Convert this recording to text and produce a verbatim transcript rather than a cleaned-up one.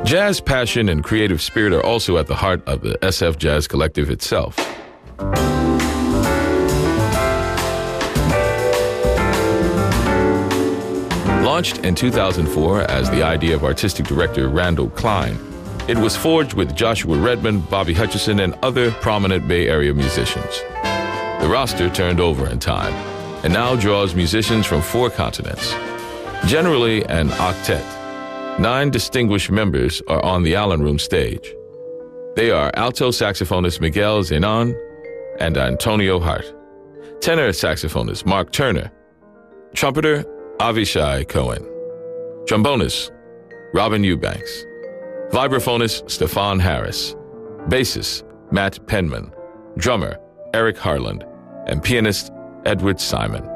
Jazz passion and creative spirit are also at the heart of the S F Jazz Collective itself. Launched in two thousand four as the idea of artistic director Randall Klein, it was forged with Joshua Redman, Bobby Hutcherson, and other prominent Bay Area musicians. The roster turned over in time and now draws musicians from four continents. Generally an octet, nine distinguished members are on the Allen Room stage. They are alto saxophonist Miguel Zenon and Antonio Hart, tenor saxophonist Mark Turner, trumpeter Avishai Cohen, trombonist Robin Eubanks, vibraphonist Stefan Harris, bassist Matt Penman, drummer Eric Harland, and pianist Edward Simon.